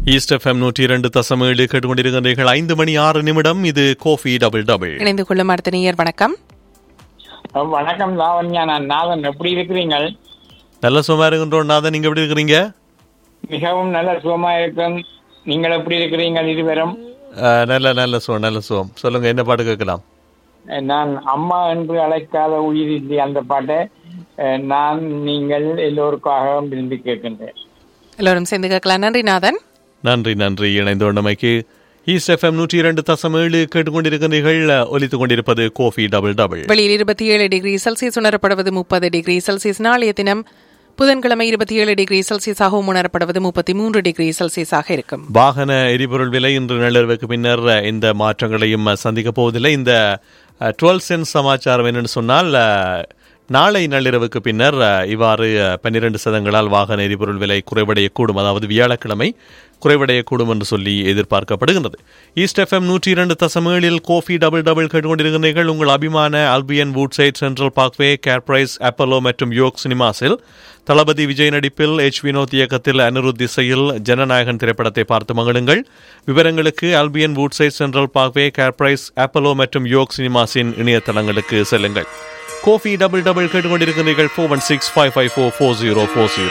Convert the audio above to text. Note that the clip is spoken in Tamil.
ஈஸ்ட் எஃப்எம் 102.7 கேட்டுக்கொண்டிருக்கிறீர்கள். 5:06. இது கோஃபி டபுள் டபுள். இணைந்து கொள்ளும் அடுத்த நேயர். வணக்கம். வணக்கம் லாவண்யா, நான் நாதன். எப்படி இருக்கிறீங்கள்? நல்ல சுகமா இருக்கின்றோம் நாதன், நீங்க எப்படி இருக்கிறீங்க? மிகவும் நல்ல சுகமா இருக்கும். நீங்கள் எப்படி இருக்கிறீங்கள் இருவரும்? நல்ல சுகம். சொல்லுங்க, என்ன பாட்டு கேட்கலாம்? நான் அம்மா என்று அழைக்காத உயிர் இல்லை அந்த பாட்டை நான் நீங்கள் எல்லோருக்காக விரும்பி கேட்கின்றேன். எல்லோரும் சேர்ந்து கேட்கலாம். நன்றி நாதன். நன்றி. இணைந்தோண்டமைக்கு ஈஸ்ட் எஃப்எம் 102.7 கேட்டுக்கொண்டிருக்கிறீர்கள். ஒலித்துக் கொண்டிருப்பது கோஃபி டபுள் டபுள். வெளியில் 27 டிகிரி செல்சியஸ் உணரப்படுவது, 30 டிகிரி செல்சியஸ். நாளைய தினம் புதன்கிழமை 27 டிகிரி செல்சியஸாகவும் உணரப்படுவது, 33 டிகிரி செல்சியஸாக இருக்கும். வாகன எரிபொருள் விலை இன்று நள்ளிரவுக்கு பின்னர் எந்த மாற்றங்களையும் சந்திக்க போவதில்லை. இந்த 12 சென்ட் சமாச்சாரம் என்னென்னு சொன்னால், நாளை நள்ளிரவுக்கு பின்னர் இவ்வாறு 12 சதங்களால் வாகன எரிபொருள் விலை குறைவடையக்கூடும். அதாவது வியாழக்கிழமை குறைவடையக்கூடும் என்று சொல்லி எதிர்பார்க்கப்படுகின்றது. East FM 102.7 Kofi double double கேட்டுக்கொண்டிருக்கிறீர்கள். உங்கள் அபிமான Albion Woodside, central parkway, கேர்பிரைஸ், Apollo மற்றும் யோக் சினிமாஸில் தளபதி விஜய் நடிப்பில் H. வினோத் இயக்கத்தில் அனிருத் இசையில் ஜனநாயகன் திரைப்படத்தை பார்த்து மகிழுங்கள். விவரங்களுக்கு Albion Woodside, central parkway, கேர்பிரைஸ், Apollo மற்றும் யோக் சினிமாஸின் இணையதளங்களுக்கு செல்லுங்கள். கோஃபி டபுள் டபுள் கேட்டுக்கொண்டிருக்கிறீர்கள். 416-554-4040.